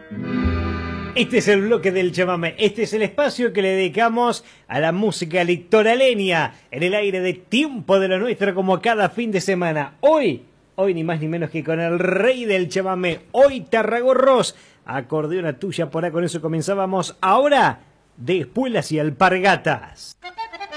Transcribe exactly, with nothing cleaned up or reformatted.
Este es el bloque del chamamé, este es el espacio que le dedicamos a la música litoraleña, en el aire de Tiempo de lo Nuestro, como cada fin de semana. Hoy, hoy ni más ni menos que con el rey del chamamé, hoy Tarragorros, acordeona tuya por ahí, con eso comenzábamos. Ahora, de espuelas y alpargatas.